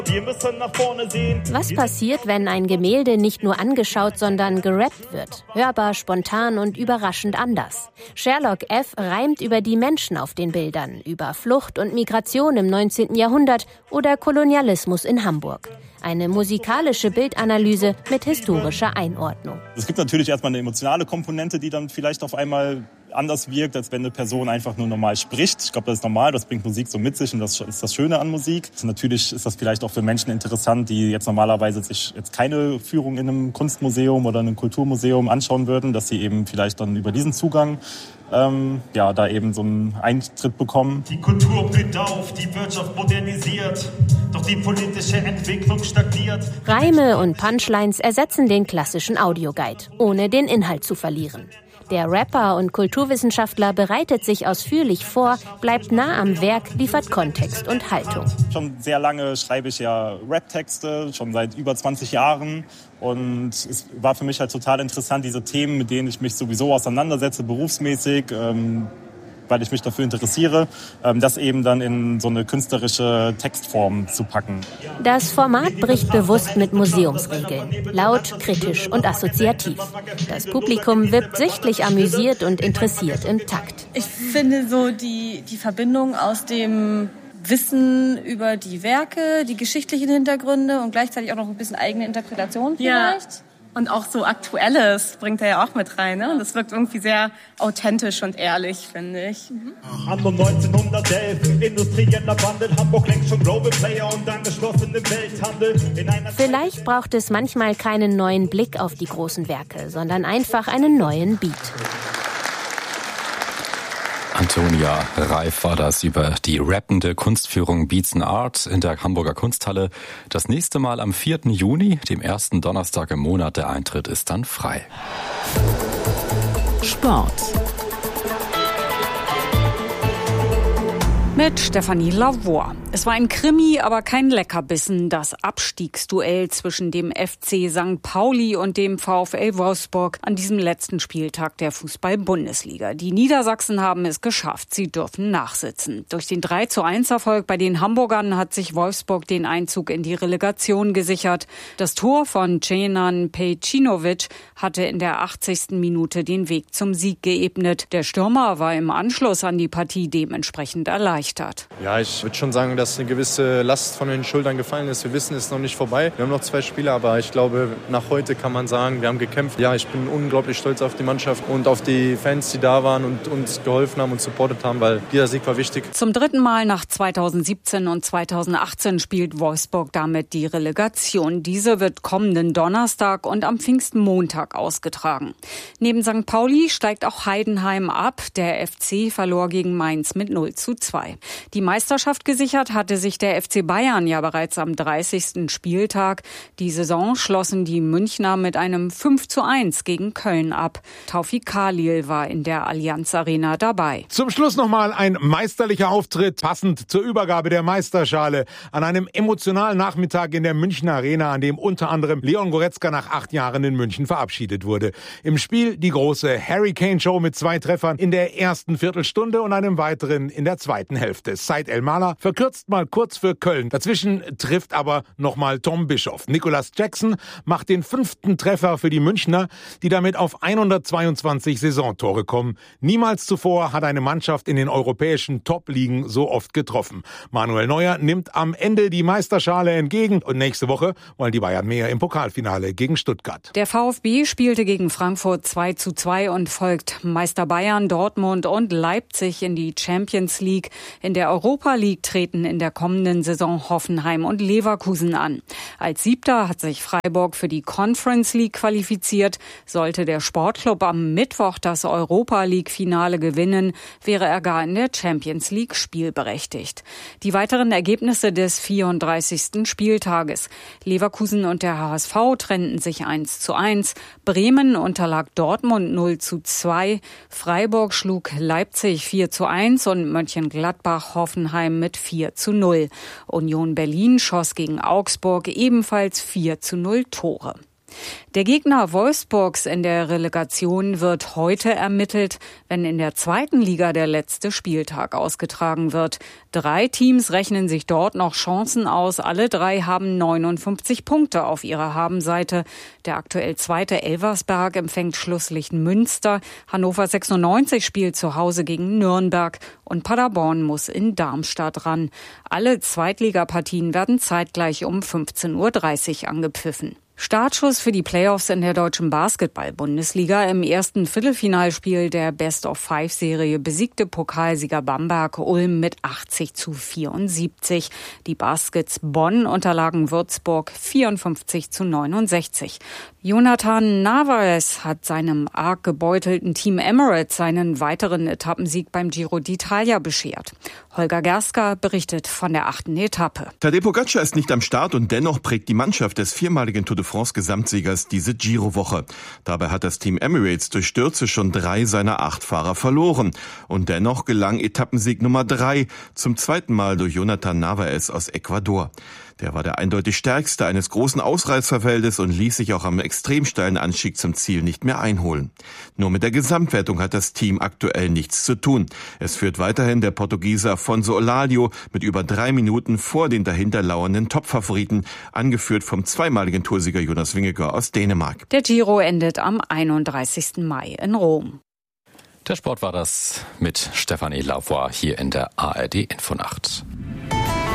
Wir müssen nach vorne sehen. Was passiert, wenn ein Gemälde nicht nur angeschaut, sondern gerappt wird? Hörbar, spontan und überraschend anders. Sherlock F. reimt über die Menschen auf den Bildern, über Flucht und Migration im 19. Jahrhundert oder Kolonialismus in Hamburg. Eine musikalische Bildanalyse mit historischer Einordnung. Es gibt natürlich erstmal eine emotionale Komponente, die dann vielleicht auf einmal anders wirkt, als wenn eine Person einfach nur normal spricht. Ich glaube, das ist normal, das bringt Musik so mit sich und das ist das Schöne an Musik. Also natürlich ist das vielleicht auch für Menschen interessant, die jetzt normalerweise sich jetzt keine Führung in einem Kunstmuseum oder einem Kulturmuseum anschauen würden, dass sie eben vielleicht dann über diesen Zugang da eben so einen Eintritt bekommen. Die Kultur blüht auf, die Wirtschaft modernisiert, doch die politische Entwicklung stagniert. Reime und Punchlines ersetzen den klassischen Audioguide, ohne den Inhalt zu verlieren. Der Rapper und Kulturwissenschaftler bereitet sich ausführlich vor, bleibt nah am Werk, liefert Kontext und Haltung. Schon sehr lange schreibe ich ja Rap-Texte, schon seit über 20 Jahren. Und es war für mich halt total interessant, diese Themen, mit denen ich mich sowieso auseinandersetze, berufsmäßig, weil ich mich dafür interessiere, das eben dann in so eine künstlerische Textform zu packen. Das Format bricht bewusst mit Museumsregeln. Laut, kritisch und assoziativ. Das Publikum wirkt sichtlich amüsiert und interessiert im Takt. Ich finde so die Verbindung aus dem Wissen über die Werke, die geschichtlichen Hintergründe und gleichzeitig auch noch ein bisschen eigene Interpretation vielleicht. Ja. Und auch so Aktuelles bringt er ja auch mit rein. Ne? Und das wirkt irgendwie sehr authentisch und ehrlich, finde ich. Anno 1911, industrieller Wandel, Hamburg längst schon Global Player und angeschlossen im Welthandel. Vielleicht braucht es manchmal keinen neuen Blick auf die großen Werke, sondern einfach einen neuen Beat. Antonia Reif war das über die rappende Kunstführung Beats and Art in der Hamburger Kunsthalle. Das nächste Mal am 4. Juni, dem ersten Donnerstag im Monat. Der Eintritt ist dann frei. Sport. Mit Stefanie Lavor. Es war ein Krimi, aber kein Leckerbissen. Das Abstiegsduell zwischen dem FC St. Pauli und dem VfL Wolfsburg an diesem letzten Spieltag der Fußball-Bundesliga. Die Niedersachsen haben es geschafft. Sie dürfen nachsitzen. Durch den 3:1-Erfolg bei den Hamburgern hat sich Wolfsburg den Einzug in die Relegation gesichert. Das Tor von Cenan Pejcinovic hatte in der 80. Minute den Weg zum Sieg geebnet. Der Stürmer war im Anschluss an die Partie dementsprechend erleichtert. Ja, ich würde schon sagen, dass eine gewisse Last von den Schultern gefallen ist. Wir wissen, es ist noch nicht vorbei. Wir haben noch 2 Spiele, aber ich glaube, nach heute kann man sagen, wir haben gekämpft. Ja, ich bin unglaublich stolz auf die Mannschaft und auf die Fans, die da waren und uns geholfen haben und supportet haben, weil dieser Sieg war wichtig. Zum 3. Mal nach 2017 und 2018 spielt Wolfsburg damit die Relegation. Diese wird kommenden Donnerstag und am Pfingstmontag ausgetragen. Neben St. Pauli steigt auch Heidenheim ab. Der FC verlor gegen Mainz mit 0:2. Die Meisterschaft gesichert hatte sich der FC Bayern ja bereits am 30. Spieltag. Die Saison schlossen die Münchner mit einem 5:1 gegen Köln ab. Taufik Khalil war in der Allianz Arena dabei. Zum Schluss nochmal ein meisterlicher Auftritt, passend zur Übergabe der Meisterschale an einem emotionalen Nachmittag in der Münchner Arena, an dem unter anderem Leon Goretzka nach 8 Jahren in München verabschiedet wurde. Im Spiel die große Harry Kane Show mit 2 Treffern in der ersten Viertelstunde und einem weiteren in der zweiten Hälfte. Said El-Mala verkürzt mal kurz für Köln. Dazwischen trifft aber nochmal Tom Bischoff. Nicolas Jackson macht den 5. Treffer für die Münchner, die damit auf 122 Saisontore kommen. Niemals zuvor hat eine Mannschaft in den europäischen Top-Ligen so oft getroffen. Manuel Neuer nimmt am Ende die Meisterschale entgegen und nächste Woche wollen die Bayern mehr im Pokalfinale gegen Stuttgart. Der VfB spielte gegen Frankfurt 2:2 und folgt Meister Bayern, Dortmund und Leipzig in die Champions League. In der Europa League treten in der kommenden Saison Hoffenheim und Leverkusen an. Als 7. hat sich Freiburg für die Conference League qualifiziert. Sollte der Sportclub am Mittwoch das Europa League-Finale gewinnen, wäre er gar in der Champions League spielberechtigt. Die weiteren Ergebnisse des 34. Spieltages. Leverkusen und der HSV trennten sich 1:1. Bremen unterlag Dortmund 0:2. Freiburg schlug Leipzig 4:1 und Mönchengladbach Hoffenheim mit 4:0. Union Berlin schoss gegen Augsburg ebenfalls 4:0 Tore. Der Gegner Wolfsburgs in der Relegation wird heute ermittelt, wenn in der zweiten Liga der letzte Spieltag ausgetragen wird. 3 Teams rechnen sich dort noch Chancen aus. Alle 3 haben 59 Punkte auf ihrer Habenseite. Der aktuell zweite Elversberg empfängt Schlusslicht Münster. Hannover 96 spielt zu Hause gegen Nürnberg und Paderborn muss in Darmstadt ran. Alle Zweitligapartien werden zeitgleich um 15:30 Uhr angepfiffen. Startschuss für die Playoffs in der deutschen Basketball-Bundesliga. Im ersten Viertelfinalspiel der Best-of-5-Serie besiegte Pokalsieger Bamberg Ulm mit 80:74. Die Baskets Bonn unterlagen Würzburg 54:69. Jonathan Narvaez hat seinem arg gebeutelten Team Emirates seinen weiteren Etappensieg beim Giro d'Italia beschert. Holger Gerska berichtet von der 8. Etappe. Tadej Pogačar ist nicht am Start und dennoch prägt die Mannschaft des viermaligen Tour de France-Gesamtsiegers diese Giro-Woche. Dabei hat das Team Emirates durch Stürze schon 3 seiner 8 Fahrer verloren. Und dennoch gelang Etappensieg Nummer 3 zum zweiten Mal durch Jonathan Narvaez aus Ecuador. Der war der eindeutig stärkste eines großen Ausreißerfeldes und ließ sich auch am extrem steilen Anstieg zum Ziel nicht mehr einholen. Nur mit der Gesamtwertung hat das Team aktuell nichts zu tun. Es führt weiterhin der Portugiese Afonso Oladio mit über 3 Minuten vor den dahinter lauernden Topfavoriten, angeführt vom zweimaligen Toursieger Jonas Vingegaard aus Dänemark. Der Giro endet am 31. Mai in Rom. Der Sport war das mit Stefanie Lavoie hier in der ARD Infonacht.